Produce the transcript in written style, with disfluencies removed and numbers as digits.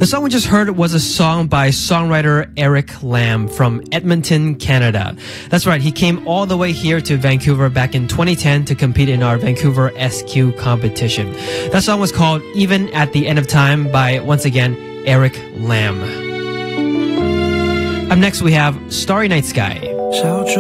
The song we just heard was a song by songwriter Eric Lam from Edmonton, Canada. That's right, he came all the way here to Vancouver back in 2010 to compete in our Vancouver SQ competition. That song was called Even at the End of Time by, once again, Eric Lam. Up next we have Starry Night Sky.